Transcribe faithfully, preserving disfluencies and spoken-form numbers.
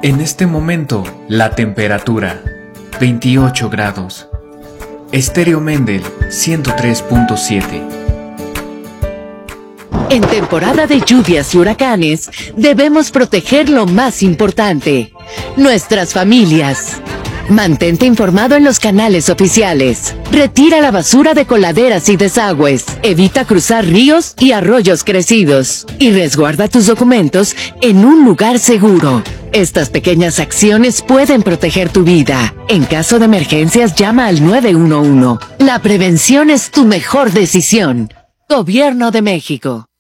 En este momento, la temperatura, veintiocho grados. Estéreo Mendel, ciento tres punto siete. En temporada de lluvias y huracanes, debemos proteger lo más importante, nuestras familias. Mantente informado en los canales oficiales. Retira la basura de coladeras y desagües. Evita cruzar ríos y arroyos crecidos. Y resguarda tus documentos en un lugar seguro. Estas pequeñas acciones pueden proteger tu vida. En caso de emergencias, llama al nueve uno uno. La prevención es tu mejor decisión. Gobierno de México.